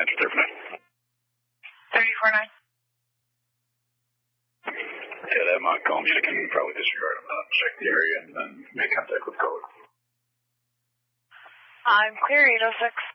Roger, 349. Yeah, that Montcalm, you can probably disregard him. Check the area and then make contact with code. I'm clear, 806.